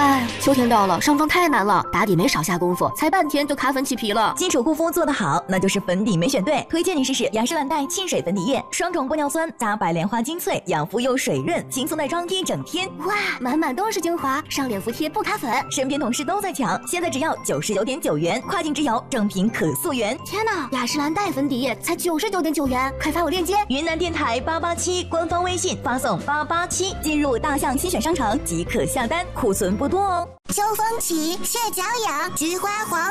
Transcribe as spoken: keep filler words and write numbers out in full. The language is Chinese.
哎，秋天到了，上妆太难了，打底没少下功夫，才半天就卡粉起皮了。 基础护肤做得好，那就是粉底没选对。推荐你试试雅诗兰黛沁水粉底液，双重玻尿酸加白莲花精粹，养肤又水润，轻松耐妆一整天。 哇，满满都是精华，上脸服帖不卡粉。 身边同事都在抢，现在只要九十九点九元，跨境直邮，正品可溯源。 天哪，雅诗兰黛粉底液才九十九点九元，快发我链接。 云南电台八八七官方微信发送八八七，进入大象精选商城即可下单，库存不多哦。 秋风起，蟹脚痒，菊花黄。